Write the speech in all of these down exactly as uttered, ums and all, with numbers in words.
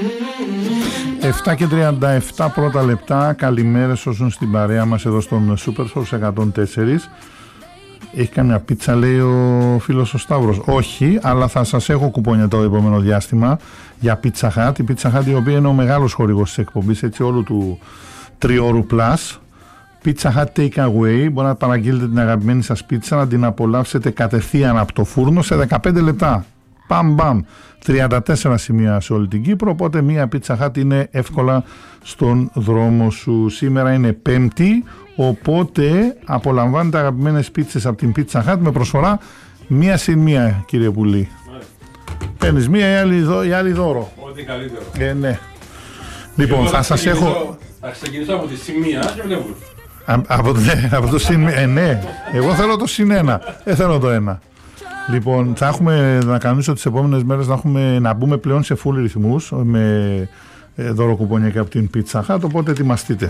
επτά και τριάντα επτά πρώτα λεπτά. Καλημέρες όσων στην παρέα μας εδώ στον Supersource εκατόν τέσσερα. Έχει καμιά πίτσα, λέει ο φίλος ο Σταύρος? Όχι, αλλά θα σας έχω κουπόνια το επόμενο διάστημα για Pizza Hut. Η Pizza Hut, η οποία είναι ο μεγάλος χορηγός της εκπομπής, έτσι, όλου του τριώρου Plus. Pizza Hut Take Away. Μπορεί να παραγγείλετε την αγαπημένη σας πίτσα, να την απολαύσετε κατευθείαν από το φούρνο σε δεκαπέντε λεπτά. Παμ μπαμ. τριάντα τέσσερα σημεία σε όλη την Κύπρο, οπότε μία Pizza Hut είναι εύκολα στον δρόμο σου. Σήμερα είναι Πέμπτη, οπότε απολαμβάνετε αγαπημένες πίτσες από την Pizza Hut με προσφορά μία συν μία, κύριε Πουλή. Παίρνεις μία, η άλλη, δώ, η άλλη δώρο. Ό,τι καλύτερο. Ε, ναι. Λοιπόν, θα σας έχω... Θα ξεκινήσω από τη σημεία και βλέπουμε. Από, ναι, από το συν... Ε, ναι, εγώ θέλω το συν ένα, δεν θέλω το ένα. Λοιπόν, θα έχουμε να κανονίσω τις επόμενες μέρες να, έχουμε, να μπούμε πλέον σε full ρυθμούς με δωροκουπόνια και από την Pizza Hut, οπότε ετοιμαστείτε.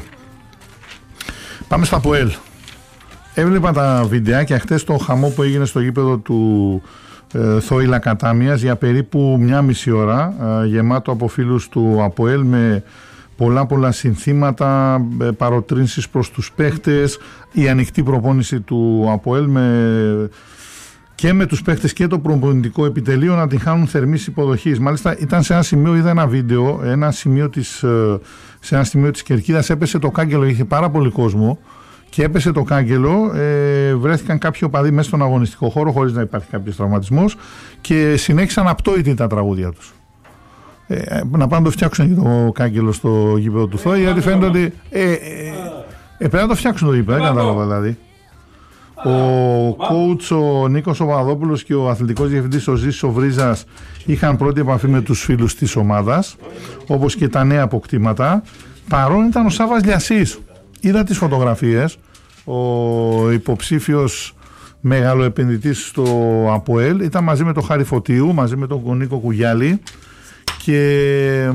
Πάμε στα ΑΠΟΕΛ. Έβλεπα τα βιντεάκια χτες, το χαμό που έγινε στο γήπεδο του ε, Θόηλα Κατάμιας για περίπου μια μισή ώρα, ε, γεμάτο από φίλους του ΑΠΟΕΛ με πολλά πολλά συνθήματα, ε, παροτρύνσεις προς τους παίχτες, η ανοιχτή προπόνηση του ΑΠΟΕΛ με... και με τους παίχτες και το προπονητικό επιτελείο να την χάνουν θερμής υποδοχής. Μάλιστα ήταν σε ένα σημείο, είδα ένα βίντεο, ένα σημείο της, σε ένα σημείο της κερκίδας έπεσε το κάγκελο, είχε πάρα πολύ κόσμο και έπεσε το κάγκελο, ε, βρέθηκαν κάποιοι οπαδοί μέσα στον αγωνιστικό χώρο χωρίς να υπάρχει κάποιος τραυματισμός και συνέχισαν απτόητοι τα τραγούδια τους. Ε, να πάνε να το φτιάξουν και το κάγκελο στο γήπεδο του Θόη, γιατί φαίνεται ότι ε, ε, ε, ε, πρέπει να το φτιάξουν το γήπεδο, δεν κατάλαβα δηλαδή. Ο coach ο Νίκος ο Παπαδόπουλος και ο αθλητικός διευθυντής ο Ζήσης ο Βρίζας είχαν πρώτη επαφή με τους φίλους της ομάδας, όπως και τα νέα αποκτήματα. Παρόν ήταν ο Σάββας Λιασής. Είδα τις φωτογραφίες. Ο υποψήφιος μεγαλοεπενδυτής στο ΑΠΟΕΛ ήταν μαζί με τον Χάρη Φωτίου, μαζί με τον Νίκο Κουγιάλη, και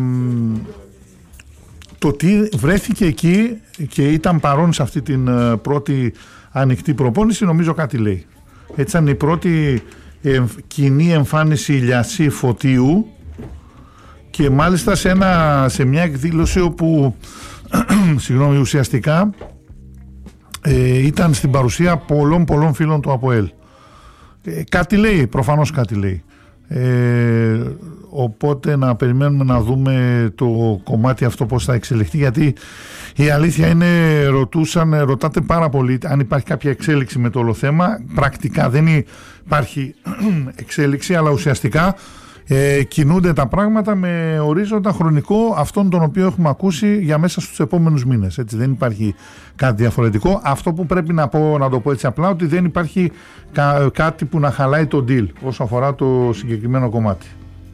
το τι βρέθηκε εκεί και ήταν παρόν σε αυτή την πρώτη ανοιχτή προπόνηση, νομίζω κάτι λέει. Έτσι ήταν η πρώτη ε, κοινή εμφάνιση Λιασί Φωτίου, και μάλιστα σε, ένα, σε μια εκδήλωση όπου συγγνώμη, ουσιαστικά ε, ήταν στην παρουσία πολλών πολλών φίλων του ΑΠΟΕΛ. Ε, κάτι λέει, προφανώς κάτι λέει. Ε, οπότε να περιμένουμε να δούμε το κομμάτι αυτό πώς θα εξελιχθεί, γιατί η αλήθεια είναι, ρωτούσαν, ρωτάτε πάρα πολύ αν υπάρχει κάποια εξέλιξη με το όλο θέμα. Πρακτικά δεν υπάρχει εξέλιξη, αλλά ουσιαστικά ε, κινούνται τα πράγματα με ορίζοντα χρονικό αυτόν τον οποίο έχουμε ακούσει για μέσα στους επόμενους μήνες. Έτσι, δεν υπάρχει κάτι διαφορετικό. Αυτό που πρέπει να πω, να το πω έτσι απλά, ότι δεν υπάρχει κα, κάτι που να χαλάει το deal όσο αφορά το συγκεκριμένο κομμάτι.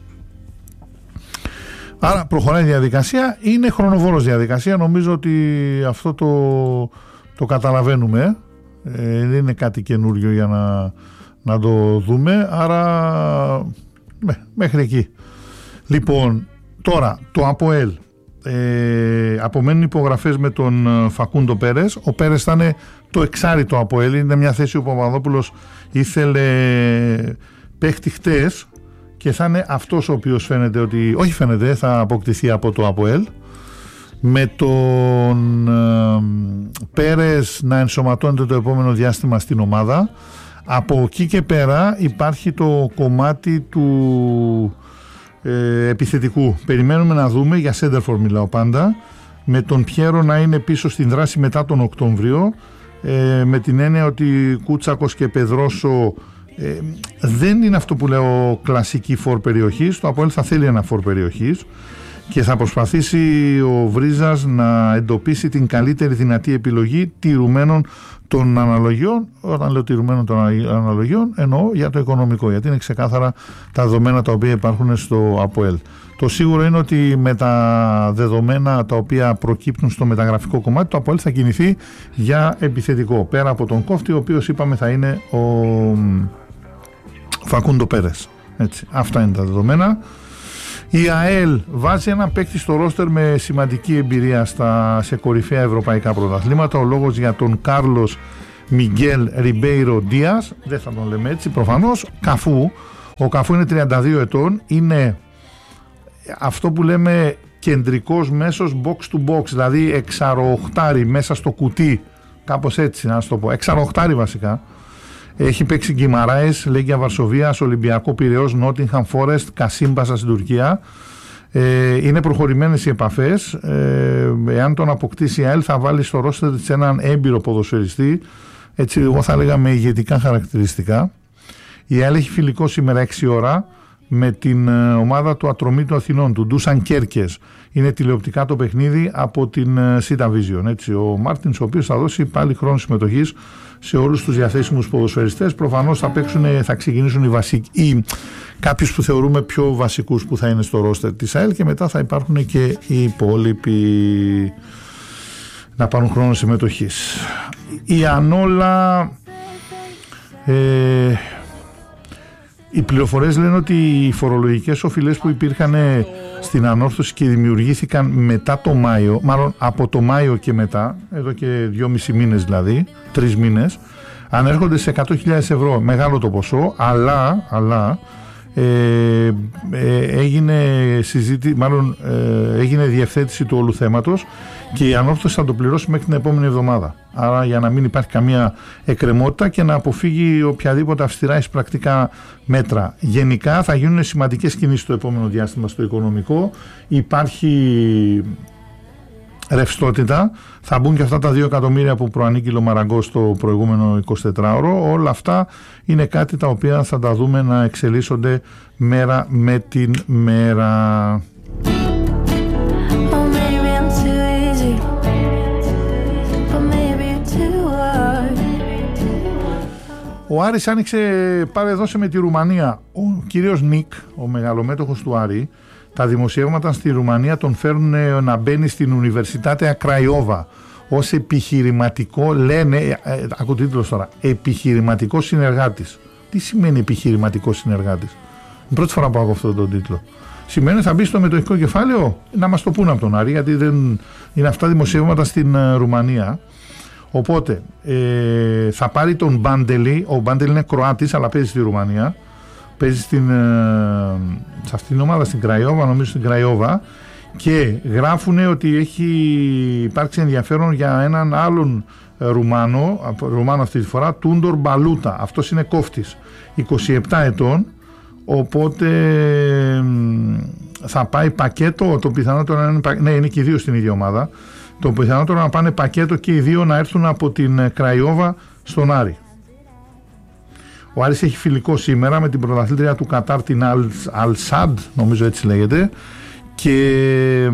Άρα προχωράει η διαδικασία, είναι χρονοβόρος διαδικασία, νομίζω ότι αυτό το, το καταλαβαίνουμε, ε, δεν είναι κάτι καινούριο για να, να το δούμε, άρα με, μέχρι εκεί. Λοιπόν, τώρα το ΑΠΟΕΛ, ε, απομένουν υπογραφές με τον Φακούντο Πέρες. Ο Πέρες θα είναι το εξάρι το ΑΠΟΕΛ, είναι μια θέση που ο Παπαδόπουλος ήθελε παίχτη χτες, και θα είναι αυτός ο οποίος φαίνεται ότι, όχι φαίνεται, θα αποκτηθεί από το ΑΠΟΕΛ, με τον ε, Πέρες να ενσωματώνεται το επόμενο διάστημα στην ομάδα. Από εκεί και πέρα υπάρχει το κομμάτι του ε, επιθετικού. Περιμένουμε να δούμε, για Σέντερφορ μιλάω πάντα, με τον Πιέρο να είναι πίσω στην δράση μετά τον Οκτώβριο, ε, με την έννοια ότι Κούτσακος και Πεδρόσο Ε, δεν είναι αυτό που λέω κλασική φορ περιοχής. Το ΑΠΟΕΛ θα θέλει ένα φορ περιοχής και θα προσπαθήσει ο Βρίζας να εντοπίσει την καλύτερη δυνατή επιλογή τηρουμένων των αναλογιών. Όταν λέω τηρουμένων των αναλογιών εννοώ για το οικονομικό, γιατί είναι ξεκάθαρα τα δεδομένα τα οποία υπάρχουν στο ΑΠΟΕΛ. Το σίγουρο είναι ότι με τα δεδομένα τα οποία προκύπτουν στο μεταγραφικό κομμάτι, το ΑΠΟΕΛ θα κινηθεί για επιθετικό, πέρα από τον κόφτη, ο οποίος είπαμε θα είναι ο Φακούντο Πέρες. Έτσι, αυτά είναι τα δεδομένα. Η ΑΕΛ βάζει ένα παίκτη στο ρόστερ με σημαντική εμπειρία στα, σε κορυφαία ευρωπαϊκά πρωταθλήματα. Ο λόγος για τον Κάρλος Μιγγέλ Ριμπέιρο Ντίας, δεν θα τον λέμε έτσι προφανώς, Καφού. Ο Καφού είναι τριάντα δύο ετών, είναι αυτό που λέμε κεντρικός μέσος box to box, δηλαδή εξαροοχτάρι μέσα στο κουτί, κάπως έτσι να το πω, εξαροοχτάρι βασικά. Έχει παίξει Γκιμαράες, Λέγκια Βαρσοβίας, Ολυμπιακό Πειραιώς, Νότιγχαμ Φόρεστ, Κασίμπασα στην Τουρκία. Ε, είναι προχωρημένες οι επαφές. Ε, εάν τον αποκτήσει η ΑΕΛ θα βάλει στο ρόστερ της έναν έμπειρο ποδοσφαιριστή, έτσι εγώ θα έλεγα με ηγετικά χαρακτηριστικά. Η ΑΕΛ έχει φιλικό σήμερα έξι ώρα με την ομάδα του Ατρωμίτου Αθηνών, του Ντούσαν Κέρκες. Είναι τηλεοπτικά το παιχνίδι από την Σίτα Vision. Έτσι, ο Μάρτινς, ο οποίος θα δώσει πάλι χρόνο συμμετοχής σε όλους τους διαθέσιμους ποδοσφαιριστές. Προφανώς θα, παίξουν, θα ξεκινήσουν οι βασικοί ή κάποιους που θεωρούμε πιο βασικούς που θα είναι στο ρόστερ της ΑΕΛ, και μετά θα υπάρχουν και οι υπόλοιποι να πάρουν χρόνο συμμετοχής. Η Ανόλα... Ε, οι πληροφορίες λένε ότι οι φορολογικές οφειλές που υπήρχαν στην ανόρθωση και δημιουργήθηκαν μετά το Μάιο, μάλλον από το Μάιο και μετά, εδώ και δυόμισι μήνες δηλαδή, τρεις μήνες, ανέρχονται σε εκατό χιλιάδες ευρώ. Μεγάλο το ποσό, αλλά, αλλά ε, ε, έγινε συζήτηση, μάλλον ε, έγινε διευθέτηση του όλου θέματος και η ανόρθωση θα το πληρώσει μέχρι την επόμενη εβδομάδα. Άρα για να μην υπάρχει καμία εκκρεμότητα και να αποφύγει οποιαδήποτε αυστηρά εισπρακτικά μέτρα. Γενικά θα γίνουν σημαντικές κινήσεις το επόμενο διάστημα στο οικονομικό. Υπάρχει ρευστότητα. Θα μπουν και αυτά τα δύο εκατομμύρια που προανήγγειλε ο Μαραγκός στο προηγούμενο εικοσιτετράωρο. Όλα αυτά είναι κάτι τα οποία θα τα δούμε να εξελίσσονται μέρα με την μέρα. Ο Άρης άνοιξε, πάρε δώσε με τη Ρουμανία. Ο κύριος Νίκ, ο μεγαλομέτωχος του Άρη, τα δημοσιεύματα στη Ρουμανία τον φέρνουν να μπαίνει στην Ουνιβερσιτάτια Κραϊόβα ως επιχειρηματικό, λένε, ε, ε, ακούω τίτλος τώρα, επιχειρηματικό συνεργάτης. Τι σημαίνει επιχειρηματικό συνεργάτης? Είναι πρώτη φορά που ακούω αυτόν τον τίτλο. Σημαίνει θα μπει στο μετοχικό κεφάλαιο? Να μας το πούνε από τον Άρη, γιατί δεν είναι αυτά δημοσιεύματα στην uh, Ρουμανία. Οπότε ε, θα πάρει τον Μπάντελη. Ο Μπάντελη είναι Κροάτης αλλά παίζει στη Ρουμανία. Παίζει στην, ε, σε αυτήν την ομάδα στην Κραϊόβα, νομίζω στην Κραϊόβα, και γράφουν ότι έχει υπάρξει ενδιαφέρον για έναν άλλον Ρουμάνο, Ρουμάνο αυτή τη φορά, Τούντορ Μπαλούτα. Αυτός είναι κόφτης, είκοσι επτά ετών, οπότε θα πάει πακέτο. Το πιθανότερο είναι, ναι, είναι και οι δύο στην ίδια ομάδα. Το πιθανότερο να πάνε πακέτο και οι δύο να έρθουν από την Κραϊόβα στον Άρη. Ο Άρης έχει φιλικό σήμερα με την πρωταθλήτρια του Κατάρ, την Αλ-Σαντ, νομίζω έτσι λέγεται, και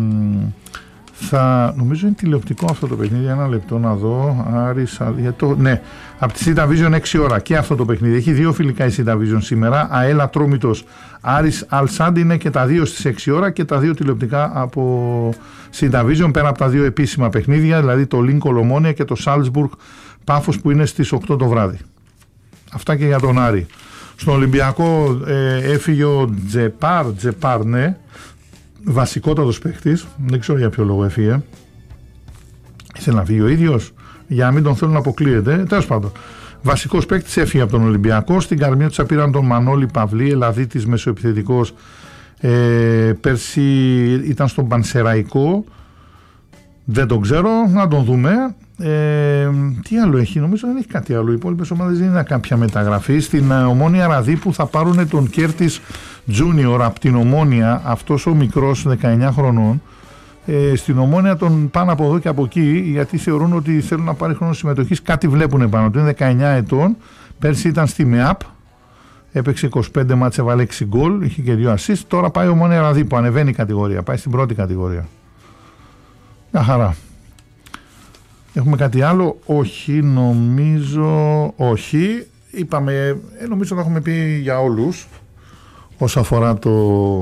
θα, νομίζω είναι τηλεοπτικό αυτό το παιχνίδι. Ένα λεπτό να δω. Άρης, για το, ναι, από τη Σίτα Vision έξι ώρα και αυτό το παιχνίδι. Έχει δύο φιλικά η Σίτα Vision σήμερα. ΑΕΛ Ατρόμητος, Άρης Αλ-Σαντ, είναι και τα δύο στις έξι ώρα και τα δύο τηλεοπτικά από Σίτα Vision, πέρα από τα δύο επίσημα παιχνίδια, δηλαδή το Λιν Κολομόνια και το Σάλτσμπουργκ Πάφος που είναι στις οκτώ το βράδυ. Αυτά και για τον Άρη. Στον Ολυμπιακό ε, έφυγε ο Τζεπάρ, Τζεπάρ, ναι, βασικότατος παίχτης, δεν ξέρω για ποιο λόγο έφυγε. Ήθελε να φύγει ο ίδιος, για να μην τον θέλουν να αποκλείεται. Τέλος πάντων, βασικός παίχτης έφυγε από τον Ολυμπιακό. Στην Καρμιώτισσα πήραν τον Μανώλη Παυλή, Ελλαδίτης μεσοεπιθετικός. Ε, πέρσι ήταν στον Πανσεραϊκό, δεν τον ξέρω, να τον δούμε. Ε, τι άλλο έχει? Νομίζω δεν έχει κάτι άλλο. Οι υπόλοιπες ομάδες δεν είναι κάποια μεταγραφή. Στην uh, Ομόνια Ραδίπου θα πάρουν τον Κέρτις Junior από την Ομόνια, αυτός ο μικρός δεκαεννιά χρονών. Ε, στην Ομόνια τον πάνε από εδώ και από εκεί, γιατί θεωρούν ότι θέλουν να πάρει χρόνο συμμετοχής. Κάτι βλέπουν πάνω του. Είναι δεκαεννιά ετών. Πέρσι ήταν στη ΜΕΑΠ. Έπαιξε είκοσι πέντε μάτς, έβαλε έξι γκολ. Είχε και δύο assist. Τώρα πάει Ομόνια Ραδίπου. Ανεβαίνει η κατηγορία. Πάει στην πρώτη κατηγορία. Μια χαρά. Έχουμε κάτι άλλο? Όχι, νομίζω όχι. Είπαμε, ε, νομίζω θα έχουμε πει για όλους όσο αφορά το,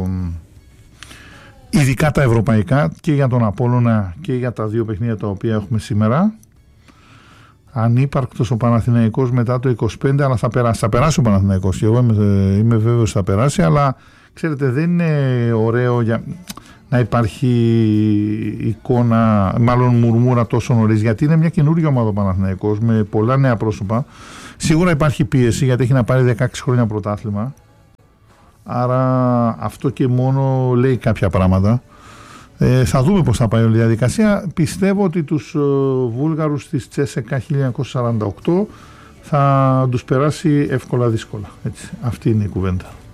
ειδικά τα ευρωπαϊκά, και για τον Απόλλωνα και για τα δύο παιχνίδια τα οποία έχουμε σήμερα. Ανύπαρκτος ο Παναθηναϊκός μετά το είκοσι πέντε, αλλά θα περάσει, θα περάσει ο Παναθηναϊκός και εγώ είμαι, είμαι βέβαιος θα περάσει, αλλά ξέρετε δεν είναι ωραίο για να υπάρχει εικόνα, μάλλον μουρμούρα τόσο νωρίς, γιατί είναι μια καινούργια ομάδα ο Παναθηναϊκός με πολλά νέα πρόσωπα. Σίγουρα υπάρχει πίεση γιατί έχει να πάρει δεκαέξι χρόνια πρωτάθλημα, Άρα αυτό και μόνο λέει κάποια πράγματα. Ε, θα δούμε πώς θα πάει όλη η διαδικασία. Πιστεύω ότι τους ε, Βούλγαρους της Τσέσεκα χίλια εννιακόσια σαράντα οκτώ θα τους περάσει εύκολα δύσκολα. Έτσι. Αυτή είναι η κουβέντα.